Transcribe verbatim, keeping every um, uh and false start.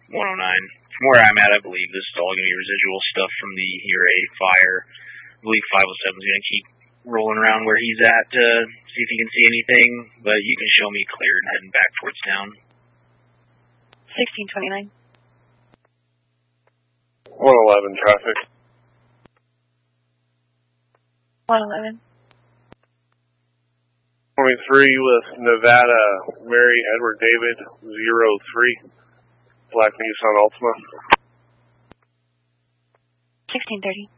one oh nine. From where I'm at, I believe this is all going to be residual stuff from the Year eight fire. I believe five oh seven is going to keep rolling around where he's at to see if he can see anything, but you can show me cleared heading back towards town. sixteen twenty-nine. one eleven traffic. one eleven. twenty-three with Nevada, Mary Edward David, zero three. Black Nissan Altima. sixteen thirty.